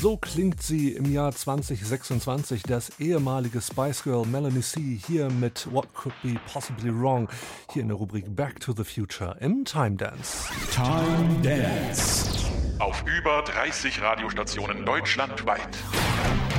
So klingt sie im Jahr 2026, das ehemalige Spice Girl Melanie C. hier mit What Could Be Possibly Wrong, hier in der Rubrik Back to the Future im Time Dance. Time Dance. Auf über 30 Radiostationen deutschlandweit.